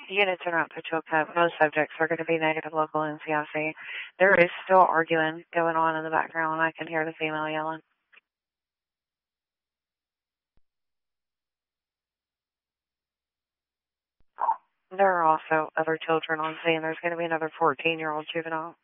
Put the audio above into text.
Units are not put to a cut. Most subjects are going to be negative local NCIC. There is still arguing going on in the background. I can hear the female yelling. There are also other children on scene. There's going to be another 14-year-old juvenile.